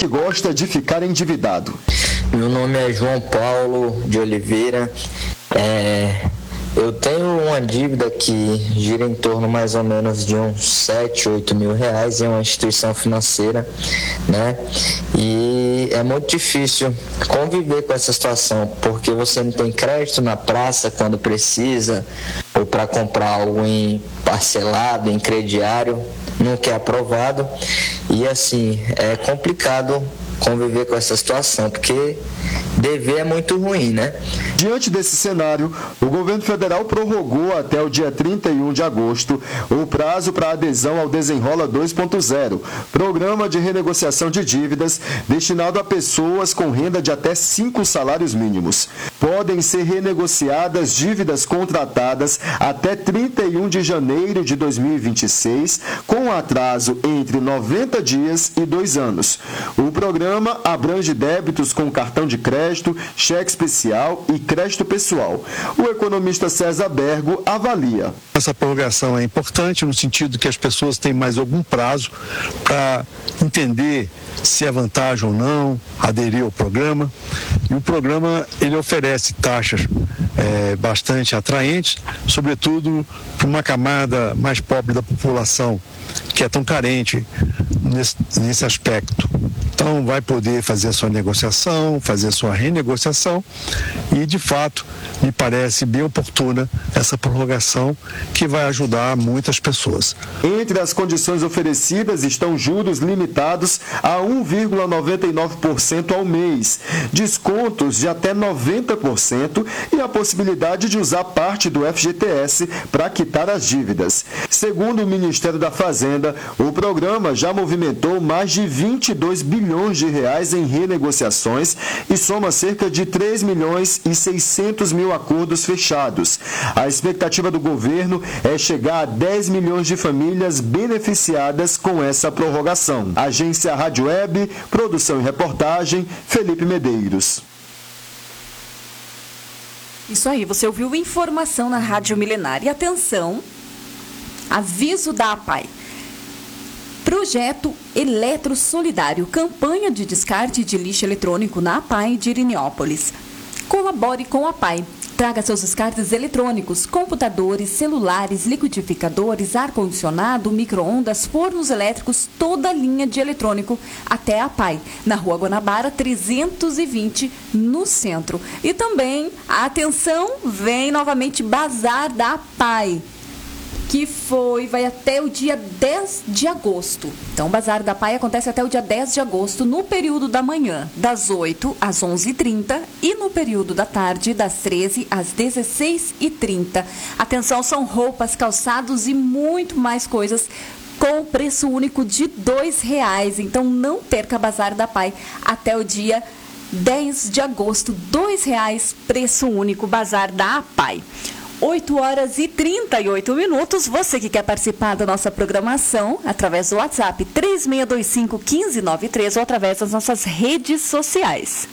que gosta de ficar endividado. Meu nome é João Paulo de Oliveira. Eu tenho uma dívida que gira em torno mais ou menos de uns 7, 8 mil reais em uma instituição financeira, né? E é muito difícil conviver com essa situação, porque você não tem crédito na praça quando precisa, ou para comprar algo em parcelado, em crediário, nunca é aprovado. E assim, é complicado conviver com essa situação, porque dever é muito ruim, né? Diante desse cenário, o governo federal prorrogou até o dia 31 de agosto o prazo para adesão ao Desenrola 2.0, programa de renegociação de dívidas destinado a pessoas com renda de até 5 salários mínimos. Podem ser renegociadas dívidas contratadas até 31 de janeiro de 2026, com atraso entre 90 dias e 2 anos. O programa abrange débitos com cartão de crédito, cheque especial e crédito pessoal. O economista César Bergo avalia. Essa prorrogação é importante no sentido que as pessoas têm mais algum prazo para entender se é vantagem ou não aderir ao programa. E o programa ele oferece taxas bastante atraentes, sobretudo para uma camada mais pobre da população, que é tão carente nesse aspecto. Então vai poder fazer a sua negociação, fazer a sua renegociação e, de fato, me parece bem oportuna essa prorrogação que vai ajudar muitas pessoas. Entre as condições oferecidas estão juros limitados a 1,99% ao mês, descontos de até 90% e a possibilidade de usar parte do FGTS para quitar as dívidas. Segundo o Ministério da Fazenda, o programa já movimentou mais de 22 bilhões de reais em renegociações e soma cerca de 3 milhões e 600 mil acordos fechados. A expectativa do governo é chegar a 10 milhões de famílias beneficiadas com essa prorrogação. Agência Rádio Web, produção e reportagem, Felipe Medeiros. Isso aí, você ouviu informação na Rádio Milenar. E atenção, aviso da APAI. Projeto Eletro Solidário, campanha de descarte de lixo eletrônico na APAI de Irineópolis. Colabore com a APAI. Traga seus descartes eletrônicos, computadores, celulares, liquidificadores, ar-condicionado, micro-ondas, fornos elétricos, toda a linha de eletrônico até a APAI, na Rua Guanabara 320, no centro. E também, atenção, vem novamente Bazar da APAI, que vai até o dia 10 de agosto. Então, o Bazar da APAI acontece até o dia 10 de agosto, no período da manhã, das 8 às 11h30 e no período da tarde, das 13 às 16h30. Atenção, são roupas, calçados e muito mais coisas com preço único de R$2. Então, não perca Bazar da APAI até o dia 10 de agosto, R$2, preço único, Bazar da APAI. 8h38. Você que quer participar da nossa programação através do WhatsApp 3625-1593 ou através das nossas redes sociais.